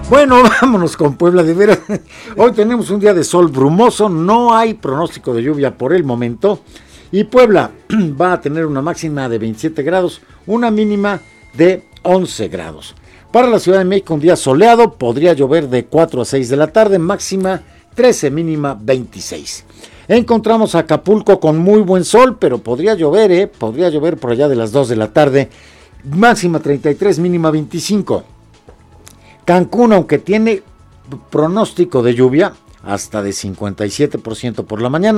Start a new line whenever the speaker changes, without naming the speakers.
Bueno, vámonos con Puebla, de veras. Hoy tenemos un día de sol brumoso, no hay pronóstico de lluvia por el momento. Y Puebla va a tener una máxima de 27 grados, una mínima de 11 grados. Para la Ciudad de México, un día soleado, podría llover de 4 a 6 de la tarde, máxima 13, mínima 26. Encontramos a Acapulco con muy buen sol, pero podría llover por allá de las 2 de la tarde, máxima 33, mínima 25. Cancún, aunque tiene pronóstico de lluvia, hasta de 57% por la mañana.